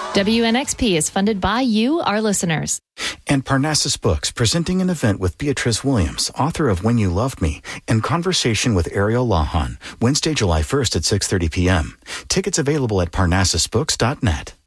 WNXP is funded by you, our listeners. And Parnassus Books, presenting an event with Beatrice Williams, author of When You Loved Me, in conversation with Ariel Lahan, Wednesday, July 1st at 6:30 p.m. Tickets available at parnassusbooks.net.